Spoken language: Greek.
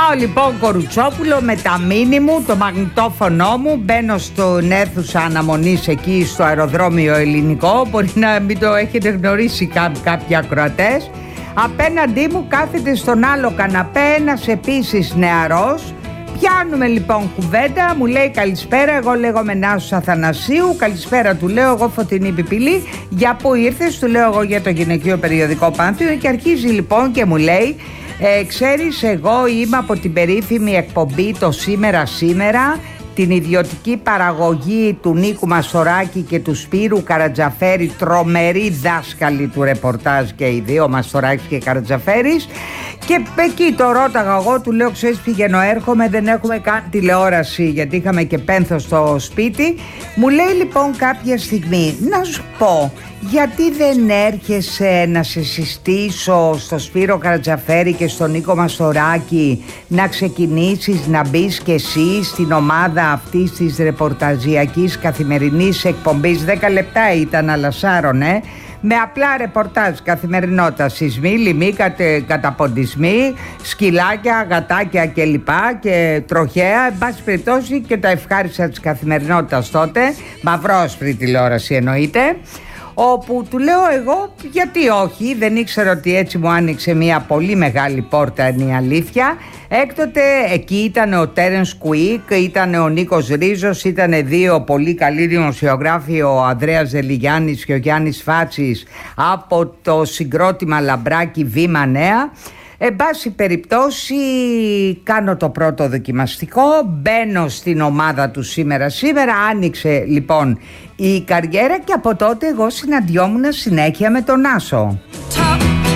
Πάω λοιπόν Κορουτσόπουλο με τα μίνι μου, το μαγνητόφωνο μου. Μπαίνω στον αίθουσα αναμονής εκεί στο αεροδρόμιο Ελληνικό. Μπορεί να μην το έχετε γνωρίσει κάποιοι ακροατές. Απέναντί μου κάθεται στον άλλο καναπέ ένας επίσης νεαρός. Πιάνουμε λοιπόν κουβέντα, μου λέει καλησπέρα, εγώ λέγομαι Νάσος Αθανασίου. Καλησπέρα του λέω, εγώ Φωτεινή Πιπηλή. Για πού ήρθες, του λέω εγώ για το γυναικείο περιοδικό Πάνθεο. Και αρχίζει λοιπόν και μου λέει ξέρεις, εγώ είμαι από την περίφημη εκπομπή το Σήμερα, την ιδιωτική παραγωγή του Νίκου Μαστοράκη και του Σπύρου Καρατζαφέρη, τρομεροί δάσκαλοι του ρεπορτάζ και οι δύο, Μαστοράκης και Καρατζαφέρης. Και εκεί το ρώταγα εγώ, του λέω ξέρεις πηγαίνω έρχομαι, δεν έχουμε καν τηλεόραση γιατί είχαμε και πένθος στο σπίτι. Μου λέει λοιπόν κάποια στιγμή, να σου πω, γιατί δεν έρχεσαι να σε συστήσω στο Σπύρο Καρατζαφέρη και στον Νίκο Μαστοράκη να ξεκινήσεις να μπεις και εσύ στην ομάδα αυτής της ρεπορταζιακής καθημερινής εκπομπής? 10 λεπτά ήταν, αλλά σάρωνε, με απλά ρεπορτάζ καθημερινότητα, σεισμοί, λοιμοί, καταποντισμοί, σκυλάκια, γατάκια κλπ. Και τροχέα, εν πάση περιπτώσει, και τα ευχάριστα της καθημερινότητας τότε, μαυρόσπρη τηλεόραση εννοείται. Όπου του λέω εγώ γιατί όχι, δεν ήξερα ότι έτσι μου άνοιξε μια πολύ μεγάλη πόρτα, είναι η αλήθεια. Έκτοτε εκεί ήταν ο Τέρενς Κουίκ, ήταν ο Νίκος Ρίζος, ήταν δύο πολύ καλοί δημοσιογράφοι, ο Ανδρέας Δελιγιάννης και ο Γιάννης Φάτσης από το συγκρότημα Λαμπράκι Βήμα Νέα. Εν πάση περιπτώσει κάνω το πρώτο δοκιμαστικό, μπαίνω στην ομάδα του Σήμερα, άνοιξε λοιπόν η καριέρα και από τότε εγώ συναντιόμουν συνέχεια με τον Άσο.